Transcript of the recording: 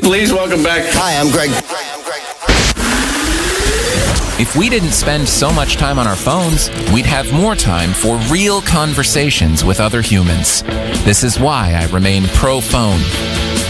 Please welcome back. Hi, I'm Greg. If we didn't spend so much time on our phones, we'd have more time for real conversations with other humans. This is why I remain pro-phone.